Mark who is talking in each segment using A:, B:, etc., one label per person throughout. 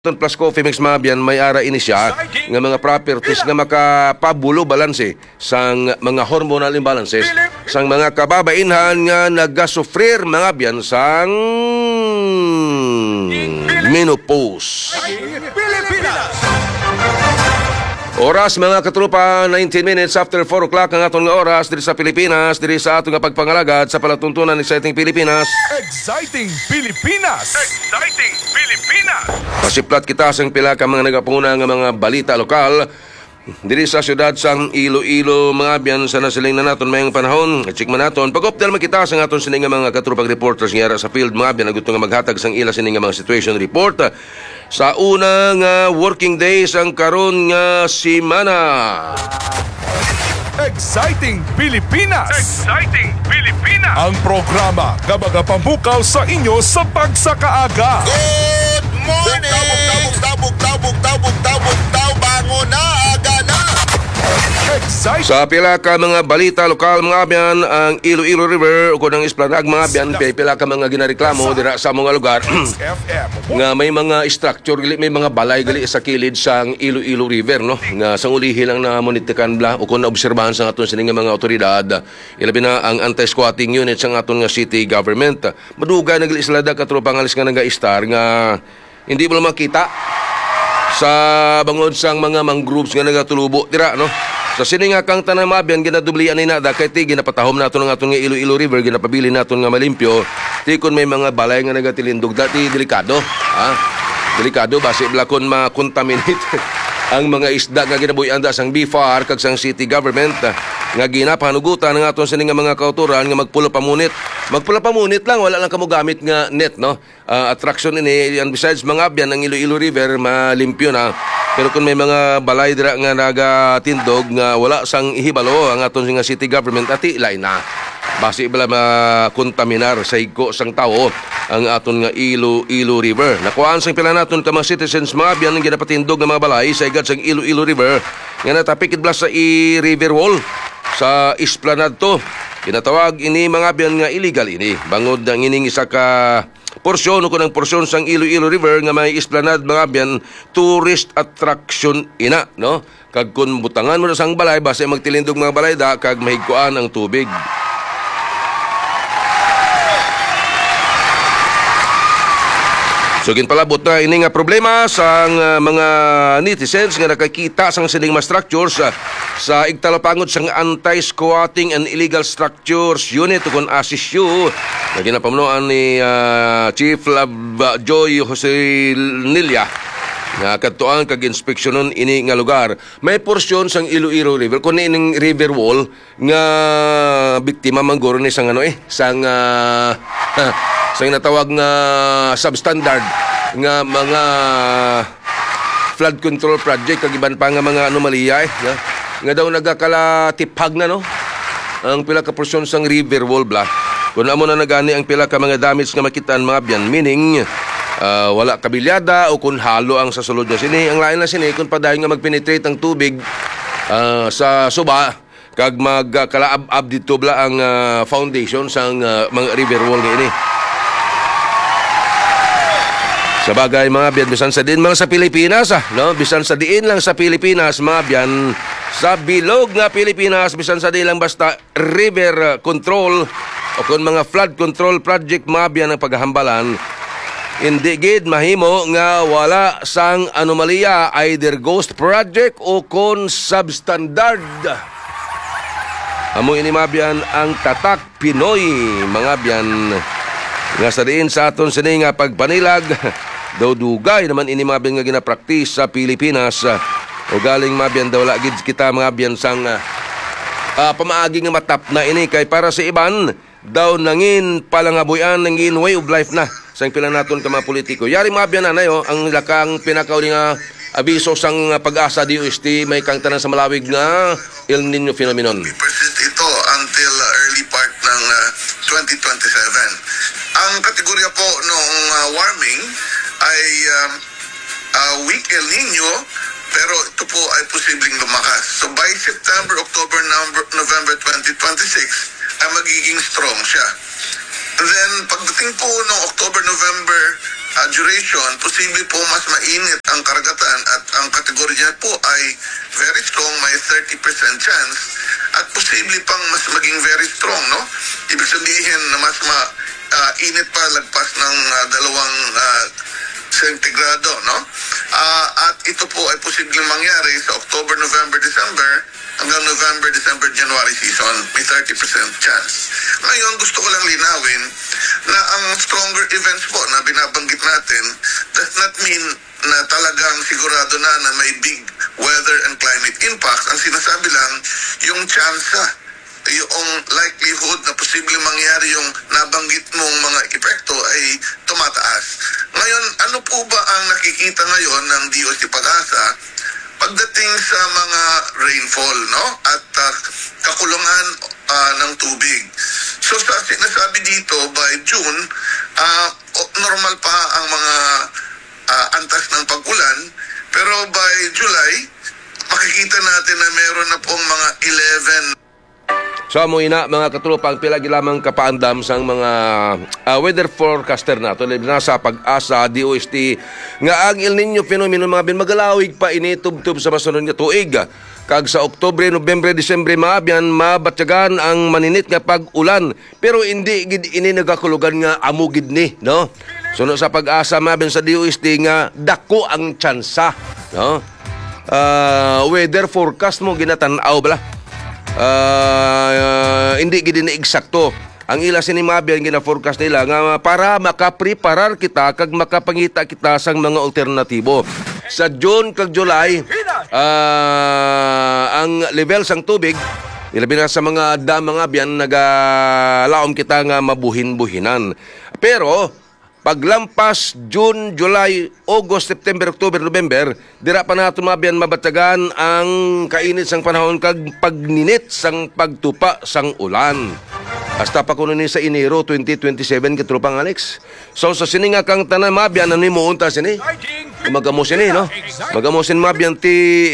A: Plus Coffee Mix Mabian may ara ini siya nga mga properties nga makapabulo balanse sang mga hormonal imbalances sang mga kababainhan nga nagasufrir mga biyan sang menopause. Oras mga katrupa, 19 minutes after 4 o'clock ang aton nga oras diri sa Pilipinas, diri sa aton nga pagpangalagad sa palatuntunan ng Exciting Pilipinas.
B: Exciting Pilipinas! Exciting Pilipinas!
A: Pasiplat kita sang pila ka mga nagapuna nga mga balita lokal diri sa syudad sang Iloilo mga biyan sa nasiling na naton mayang panahon. Check man naton pag-update makita sang aton sining nga mga katrupang reporters nga sa field mga biyan naguto nga maghatag sang ila sining nga mga situation report sa unang working day sang karon nga semana.
B: Exciting Pilipinas! Exciting Pilipinas! Ang programa nga magapamukaw sa inyo sa pagsakaaga.
C: Good morning! Tabog, bango na, aga na!
B: Exciting!
A: Sa pila ka mga balita lokal mga biyan ang Iloilo River o kunang Esplanade mga biyan pila ka mga ginareklamo dira sa mga lugar
B: FM.
A: nga may mga structure gali may mga balay gali sa kilid sang Iloilo River no nga sang ulihi lang na monitikan bla o kun obserbahan sa aton sining mga otoridad ilabi na ang anti-squatting unit sang aton nga city government madugay nagali sila da katropang alis nga naga-star nga hindi mo makita sa bangod sang mga mangroves nga nagatulubo dira no. Sa sining nga kang tanang mabiyan ginadublian ni nada kay ti ginapatahom naton ang aton nga Iloilo River ginapabili naton nga malimpyo ti kun may mga balay nga nagatilindog dati delikado delikado basi blakon ma-contaminate ang mga isda nga ginabuy-an da sang BFAR kag sang city government nga ginapahanugutan ng aton sining nga mga kauturan nga magpula pamunit lang wala lang kamo gamit nga net no attraction ini and besides mga biyan ang Iloilo River malimpyo na pero kung may mga balay dira nga nagatindog nga wala sang ihibalo ang aton nga city government ati lain na basi bala makontaminar sa higko sang tawo ang aton nga Iloilo River. Nakuhaan sang pila naton ka mga citizens mga biyan nga ginapatindog nga mga balay sa igad sang Iloilo River nga natapikid bala sa river wall sa Esplanade to. Kinatawag ini mga biyan nga illegal ini bangod ang ining isa ka porsyon o kunang porsyon sang Iloilo River nga may Esplanade mga biyan tourist attraction ina no kag kun butangan mo na sang balay base magtilindog mga balay da kag mahigkuan ang tubig. So ginpalabot na ini nga problema sa mga netizens nga nakakita sang sining mga structures sa igtalapangot sang anti-squatting and illegal structures unit kun ASISU na ginapamunuan ni Chief Joy Jose Nilia nga kadtuan kag inspeksyonon ini nga lugar. May porsyon sang Iloilo River kun ining river wall nga biktima man guro ni sang sang sang natawag nga substandard nga mga flood control project kag iban pa nga mga anomalya nga daw nagakalatiphag na no ang pila ka porsyon sang river wall bla kun amo na nagani ang pila ka mga damage nga makitaan mga biyan meaning wala kabilyada o kun halo ang sa sulod na sini ang lain na sini kun padayon nga magpenetrate ang tubig sa suba kag magkalaab-ab dito bla ang foundation sang mga river wall nga ini. Sa bagay mga biyan, bisan sa din mga sa Pilipinas no? Bisan sa diin lang sa Pilipinas mga biyan, sa bilog nga Pilipinas, bisan sa din lang basta river control o kung mga flood control project mga biyan ang paghahambalan, hindi gid mahimo nga wala sang anomalya either ghost project o kon substandard. Amo ini mga biyan ang tatak Pinoy mga biyan nga sa diin sa aton sini nga pagpanilag daw dugay naman ini mga biyan nga ginapraktis sa Pilipinas o galing mga biyan daw lagid kita mga biyan sang pamaagi nga matap na ini kay para sa iban daw nangin palangabuyan nangin way of life na sang pila naton ka mga politiko yari mga biyan na ang lakang pinakaw nga abiso sang pag-asa DOST may kang tanan sa malawig nga El Nino phenomenon.
C: Persist ito until early part ng 2027. Ang kategorya po nung warming ay weak El Nino pero ito po ay posibleng lumakas. So by September, October, November 2026 ay magiging strong siya. And then pagdating po noong October, November duration, posible po mas mainit ang karagatan at ang kategorya po ay very strong, may 30% chance at posible pang mas maging very strong, no? Ibig sabihin na mas init pa lagpas ng 2 sentigrado, no? At ito po ay posibleng mangyari sa October, November, December hanggang November, December, January season. May 30% chance. Ngayon, gusto ko lang linawin na ang stronger events po na binabanggit natin does not mean na talagang sigurado na may big weather and climate impacts. Ang sinasabi lang, yung tsansa, yung likelihood na posibleng mangyari yung nabanggit mong mga epekto ay tumataas. Ngayon, ano po ba ang nakikita ngayon ng DOC Pag-asa pagdating sa mga rainfall, no? At kakulangan ng tubig. So sa sinasabi dito, by June, normal pa ang mga antas ng pag-ulan, pero by July, makikita natin na meron na pong mga 11.
A: So mo ina mga katropang pilagi lamang kapaandam sang mga weather forecaster nato nasa Pag-asa DOST nga ang El Nino phenomenon mga magalawig pa ini tubtub sa masunod nga tuig kag sa Oktubre, Nobyembre, Disyembre maabyan mabatyagan ang maninit nga pag-ulan pero hindi gid ini nagakulugan nga amugid ni, no? Suno sa Pag-asa maabyan sa DOST nga dako ang tsansa, no? Weather forecast mo ginatan-aw bala. Hindi gid ni eksakto ang ila sinimabian gina-forecast nila nga para makapreparar kita kag makapangita kita sang mga alternatibo. Sa June kag July ang level sang tubig ilabi na sa mga dam mga biyan nagalaom kita nga mabuhin-buhinan. Pero paglampas June, July, August, September, October, November, dira pa nato mabiyan mabatyagan ang kainit sang panahon kag pagninit sang pagtupa sang ulan. Hasta pa kuno ni sa Enero 2027 katropang Alex. So sa sininga kang tanan mabiyan ano mo unta sini? Magamosin no? Magamosin mabiyan ti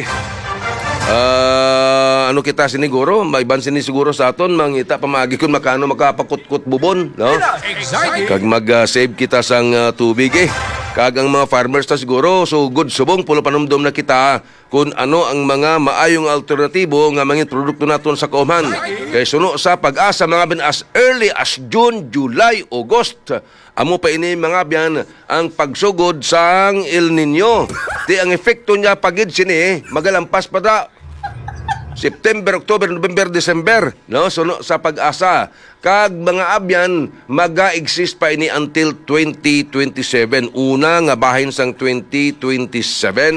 A: ano kita siniguro, maiban sini siguro sa aton mangita pamagi kun makano makapakut-kut bubon, no? Kag mag-save kita sang tubig Kag ang mga farmers ta siguro so good subong pulo panumdom na kita kung ano ang mga maayong alternatibo nga mga produkto naton sa kauman. Kay suno sa Pag-asa mga bin as early as June, July, August. Amo pa ini mga biyan ang pagsugod sang El Nino. Di ang epekto niya pagid sini magalampas pa da September, October, November, December, no? So sa Pag-asa, kag mga abyan maga-exist pa ini until 2027. Una nga bahin sang 2027.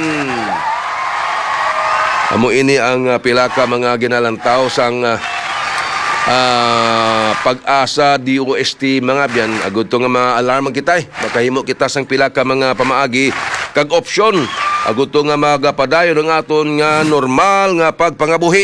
A: Amo ini ang pila ka mga ginalantaw sang Pag-asa DOST mga abyan. Agud to nga mga alarm kita makahimo kita sang pila ka mga pamaagi kag option. Agud to nga magapadayon ng aton nga normal nga pagpangabuhi.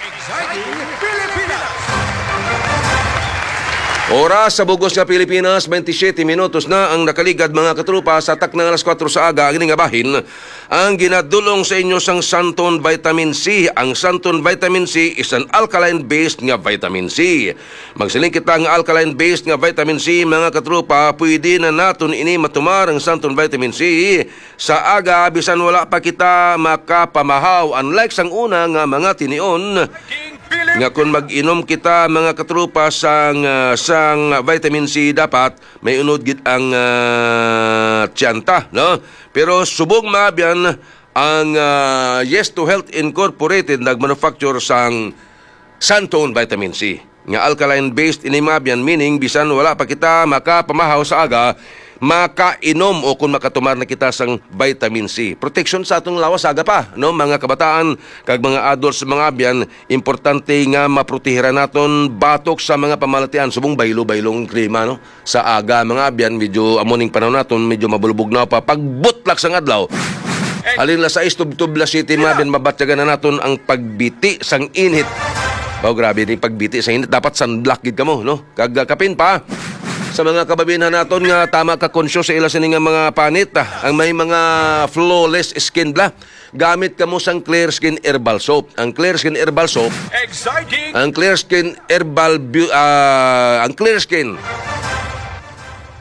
A: Oras sa bugos nga Pilipinas, 27 minutos na ang nakaligad mga katrupa sa taknang alas 4 sa aga. Ang bahin ang ginadulong sa inyo sang Santon Vitamin C. Ang Santon Vitamin C is an alkaline-based nga vitamin C. Magsiling kita nga alkaline-based nga vitamin C mga katrupa, pwede na naton ini matumar ang Santon Vitamin C sa aga bisan wala pa kita makapamahaw. Unlike sang una nga mga tinion nga kung mag-inom kita mga katrupa sang vitamin C dapat may unod gid ang tiyanta, no? Pero subong mabiyan ang Yes to Health Incorporated nagmanufacture sang Santon Vitamin C nga alkaline based ini mabiyan, meaning bisan wala pa kita makapamahaw sa aga makainom o kung makatumar na kita sang vitamin C. Protection sa atong lawas aga pa, no? Mga kabataan kag mga adults mga abyan, importante nga maprotehiran naton batok sa mga pamalatian subong baylo-baylong klima, no? Sa aga mga abyan medyo amoning panahon naton medyo mabulbog na pa pagbutlak sang adlaw. Halin la sa Tubtubla City mga abyan mabatyagan na naton ang pagbiti sang init. Bao grabe ni pagbiti sa init dapat sunblock gid kamo, no? Kag kapin pa sa mga kababayan naton nga tama ka conscious sa ila sini nga mga panit ang may mga flawless skin bla gamit kamo sang Clear Skin Herbal Soap. Ang Clear Skin Herbal Soap ang Clear Skin Herbal ang Clear Skin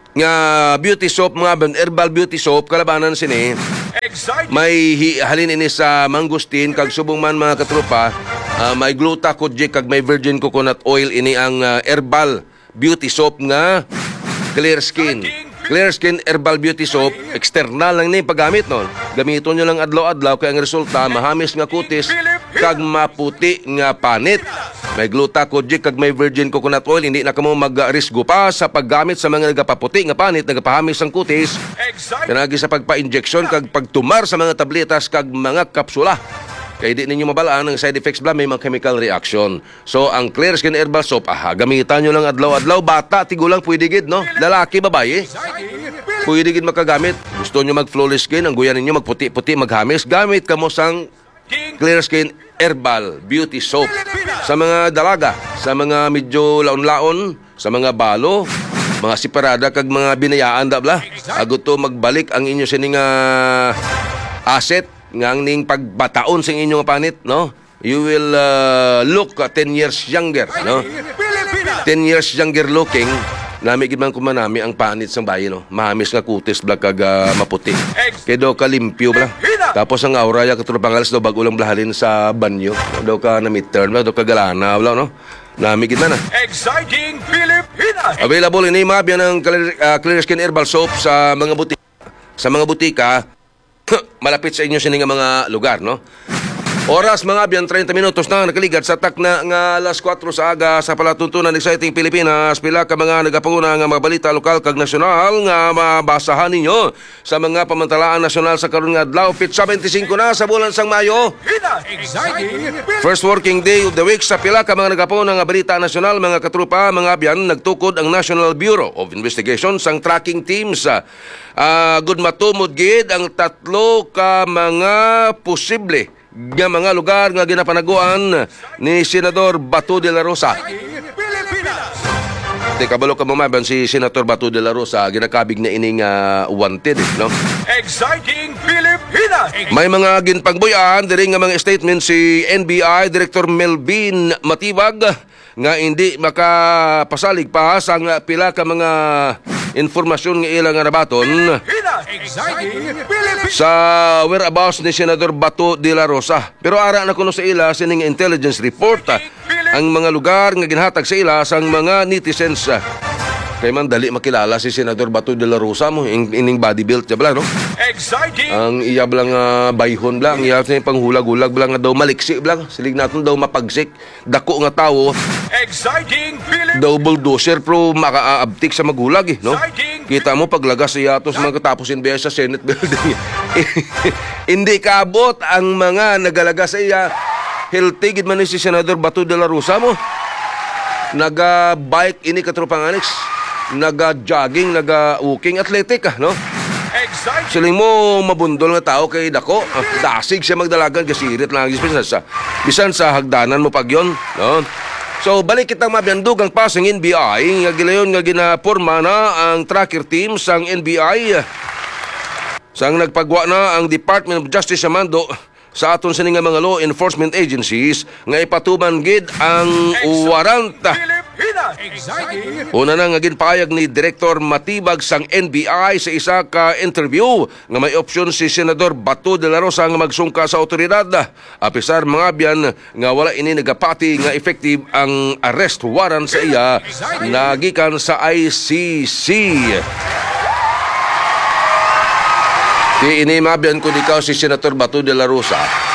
A: nga beauty soap mga ban, herbal beauty soap kalabanan sini. May halin ini sa mangustin kag subong man mga katropa, may glutathione kag may virgin coconut oil ini ang herbal beauty soap nga Clear Skin. Clear Skin Herbal Beauty Soap, external lang ni paggamit non. Gamiton nyo lang adlaw-adlaw kaya ang resulta mahamis nga kutis kag maputi nga panit. May glutathione kag may virgin coconut oil, hindi na kamo mag-risgo pa sa paggamit sa mga nagapaputi nga panit, nagapahamis ang kutis. Kanagi sa pagpa-injection kag pagtumar sa mga tabletas kag mga kapsula. Kaya di ninyo mabalaan ang side effects bla, may mga chemical reaction. So, ang Clear Skin Herbal Soap, gamitan nyo lang adlaw-adlaw. Bata, tigulang, pwede gid, no? Lalaki, babae. Pwede gid makagamit. Gusto nyo mag-flawless skin, ang guyan ninyo magputi-puti, maghamis. Gamit kamo sang Clear Skin Herbal Beauty Soap. Sa mga dalaga, sa mga medyo laon-laon, sa mga balo, mga siparada, kag mga binayaan, da bla. Agot to magbalik ang inyo sining asset, ngang ning pagbataon sa inyong panit, no? You will look 10 years younger, no? 10 years younger looking. Nami gid man kumanami ang panit sang bayi, no? Mahamis nga kutis bla kag maputi. Kay do ka limpyo bla. Tapos ang aura ya katulpangalas do bag ulang blahalin sa banyo. Do ka na midterm, do ka galana bla, no? Nami gid man.
B: Exciting Pilipinas!
A: Available ini mga biyan ng Clear Skin Herbal Soap sa mga butika. Sa mga butika, malapit sa inyo sining mga lugar, no? Oras mga biyan 30 minutos na nakaligat sa takna nga alas 4 sa aga sa palatuntunan Exciting Pilipinas. Pila ka mga nagapanguna nga mga balita lokal kag nasyonal nga mabasahan ninyo sa mga pamantalaan nasyonal sa karon nga adlaw. Pitsa 25 na sa bulan sang Mayo. First working day of the week sa pila ka mga nagapanguna nga balita nasyonal mga katrupa, mga biyan nagtukod ang National Bureau of Investigation sang tracking teams. Good matumod gid ang tatlo ka mga posible nga mga lugar nga ginapanaguan ni Senador Bato de la Rosa. Kabalo ka mamaban si Senator Bato de la Rosa, ginakabig na ining wanted, no?
B: Exciting Pilipinas!
A: May mga ginpangbuyan diri nga mga statement si NBI Director Melvin Matibag nga hindi makapasalig pa sa pila ka mga informasyon nga ilang nga nabaton sa whereabouts ni Senador Bato de la Rosa. Pero ara na kuno sa ila sining intelligence report ang mga lugar nga ginhatag sa ila sang mga netizens. Kay man dali makilala si Senador Bato de la Rosa mo ining body build niya bala, no?
B: Exciting!
A: Ang iya blang bayhon blang, iya panghulag-hulag blang nga daw maliksi blang, silig naton daw mapagsik, dako nga tawo.
B: Exciting Pilipinas!
A: Daw bulldozer pro makaabtik sa maghulag, no? Kita mo paglagas iya tos mga katapos inbiya sa Senate building. Hindi kaabot ang mga nagalagas sa iya. Healthy gid man ni si Senador Bato de la Rosa mo. Naga-bike ini katropang Alex. Naga-jogging, naga-walking, athletic, no? Siling mo mabundol nga tao kay dako. Dasig siya magdalagan kasi irit lang bisan sa hagdanan mo pag yon, no? So balik kitang mabiandug ang pasang NBI nga gilayon nga ginaporma na ang tracker team sang NBI. Sang nagpagwa na ang Department of Justice sa mando sa aton sa mga law enforcement agencies nga ipatuman gid ang waranta. Una na nga ginpahayag ni Director Matibag sang NBI sa isa ka interview nga may opsyon si Senador Bato de la Rosa nga magsungka sa otoridad. Apisar mga biyan nga wala ini nagapati nga effective ang arrest warrant sa iya nagikan sa ICC. Di ini mabiyan kung ikaw si Senator Bato de la Rosa,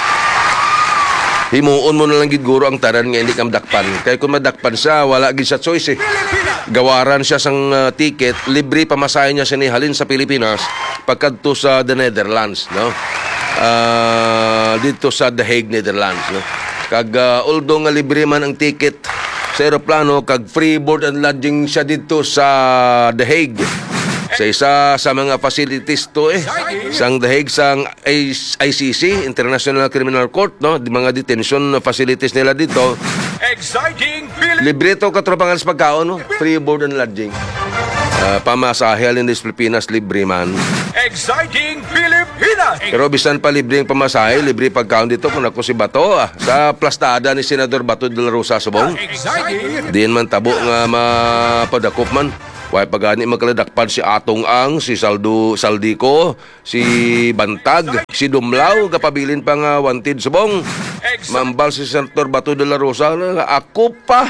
A: himuon mo na lang giguro ang tanan nga hindi ka madakpan. Kaya kung madakpan siya, wala gid sa choice eh. Gawaran siya sang ticket, libre pamasahe niya sinihalin sa Pilipinas pagkadto sa the Netherlands, no? Dito sa The Hague, Netherlands, no? Kag although nga libre man ang ticket sa aeroplano, kag free board and lodging siya dito sa The Hague. Sa isa sa mga facilities to sang The Hague, sang ICC, International Criminal Court, no? Di mga detention facilities nila dito.
B: Exciting
A: Libre to katropang alas pagkaon, no? Free board and lodging. Pamasahe alin des Pilipinas, libre man.
B: Exciting Pilipinas!
A: Pero bisan pa libre ang pamasahe, libre pagkaon dito kung ako si Bato, sa plastada ni Senador Bato de la Rosa subong. Diyan man tabo nga mapadakop man. Why pagani magkaladakpan si Atong Ang, si Saldico, si Bantag, si Dumlao, kapabilin pa nga wanted subong. Mambal si Senator Bato de la Rosa, ako pa.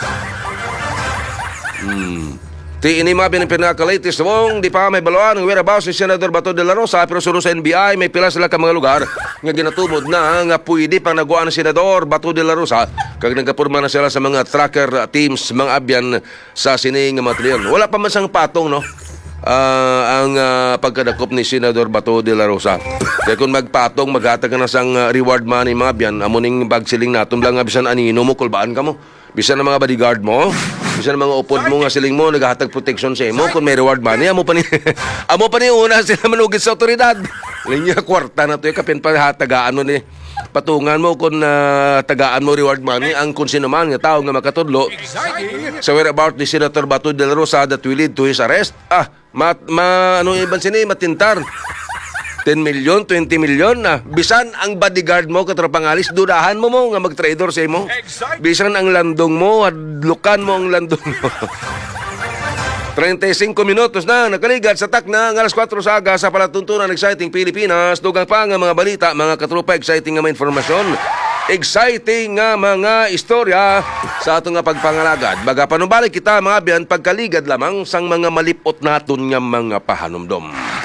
A: Ti ini mga pinakalitis mong di pa may baluan ng whereabouts si Senador Bato de la Rosa, pero sunod sa NBI may pila sila ka mga lugar nga ginatumod na nga pwede pang naguan ng Senador Bato de la Rosa kag nagkapurma na sila sa mga tracker teams, mga abyan sa sining nga material. Wala pa man sang patong no ang pagkadakop ni Senador Bato de la Rosa. Kaya kung magpatong maghatag na sang reward money mga abyan, amuning bagsiling natum lang nga bisan anino mo kulbaan ka mo. Bisan ng mga bodyguard mo, bisan ng mga upod mo nga siling mo, naghahatag protection sa imo, kung may reward money, amo pa ni una sila manugid sa otoridad. Linya kwarta na to, kapin pa hatagaan mo ni patungan mo kung tagaan mo reward money ang kung sino man nga tao nga makatudlo sa whereabout ni Senator Bato de la Rosa that will lead to his arrest. Ano ibang sini, matintar. 10 million, 20 million na. Bisan ang bodyguard mo katrapangalis, dudahan mo nga mag-trader sa imo. Bisan ang landong mo, adlukan mo ang landong mo. 35 minutos na nakaligad sa takna ng alas 4 saga sa palatuntunan Exciting Pilipinas. Dugang pa nga mga balita, mga katrupa, exciting nga mga informasyon, exciting nga mga istorya sa ato nga pagpangalagad. Baga panumbalik kita mga biyan pagkaligad lamang sang mga malipot naton nga mga pahanumdom.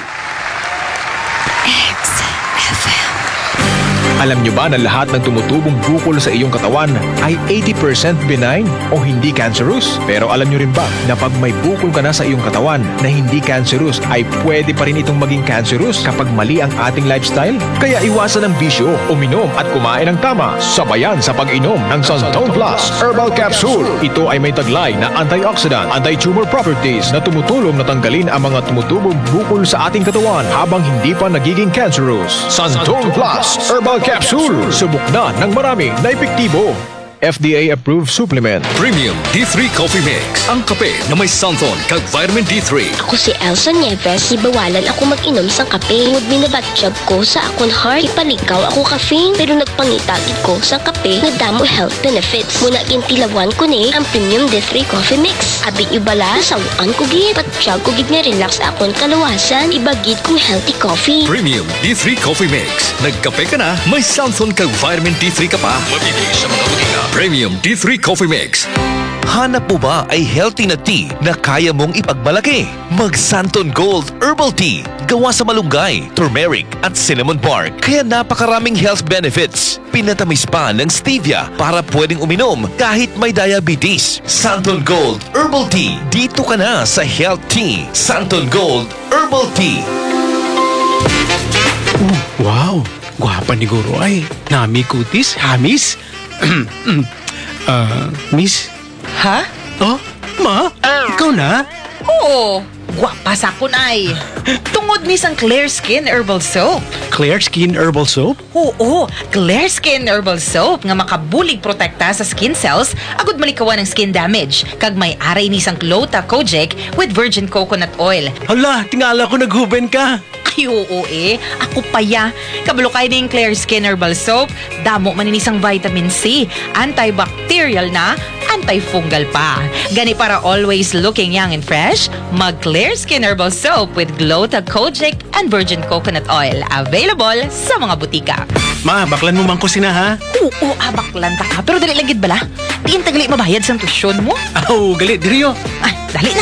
D: Alam nyo ba na lahat ng tumutubong bukol sa iyong katawan ay 80% benign o hindi cancerous? Pero alam nyo rin ba na pag may bukol ka na sa iyong katawan na hindi cancerous ay pwede pa rin itong maging cancerous kapag mali ang ating lifestyle? Kaya iwasan ang bisyo, uminom at kumain ng tama, sabayan sa pag-inom ng Santon Plus Herbal Capsule. Ito ay may taglay na antioxidant, anti-tumor properties na tumutulong na tanggalin ang mga tumutubong bukol sa ating katawan habang hindi pa nagiging cancerous. Santon Plus Herbal Capsule. Subok na ng marami na epektibo. FDA-approved supplement.
E: Premium D3 Coffee Mix. Ang kape na may Santon kag vitamin D3.
F: Ako si Elsa Nieves, ibawalan ako mag-inom sang kape. Tungod binabatsyag ko sa akong heart. Ipalikaw ako caffeine, pero nagpangitagid ko sang kape na damo health benefits. Muna gintilawan ko ni ang Premium D3 Coffee Mix. Abing ibala, sawaan ko gid. Patsyag ko gid nga relax akong kalawasan. Ibagid kong healthy coffee.
E: Premium D3 Coffee Mix. Nagkape ka na, may Santon kag vitamin D3 ka pa. Mabili sa mga butika. Premium D3 Coffee Mix.
G: Hanap mo ba ay healthy na tea na kaya mong ipagmalaki? Mag Santon Gold Herbal Tea. Gawa sa malunggay, turmeric at cinnamon bark. Kaya napakaraming health benefits. Pinatamis pa ng stevia para pwedeng uminom kahit may diabetes. Santon Gold Herbal Tea. Dito ka na sa Health Tea. Santon Gold Herbal Tea.
H: Wow! Gwapa ni Guro ay. Nami kutis, hamis. Miss?
I: Ha?
H: Oh, ma? Ikaw na?
I: Oo, gwapa sa kun ay. Tungod ni sang Clear Skin Herbal Soap.
H: Clear Skin Herbal Soap?
I: Oo, Clear Skin Herbal Soap nga makabulig protekta sa skin cells agud malikawan ng skin damage. Kag may aray ni sang Glota Kojic with virgin coconut oil.
H: Hala, tingala ko naghuben ka.
I: Ay, oo ako paya. Kabalo kay ning Clear Skin Herbal Soap, damo maninisang vitamin C, antibacterial na, antifungal pa. Gani para always looking young and fresh, mag Clear Skin Herbal Soap with Glota Kojic and virgin coconut oil. Available sa mga butika.
H: Ma, baklan mo man ko sina ha?
I: Oo, baklan ta ka. Pero dali lagid bala. Diin tagali mabayad sa tusyon mo.
H: Aw, galit diriyo.
I: Ay, dali na.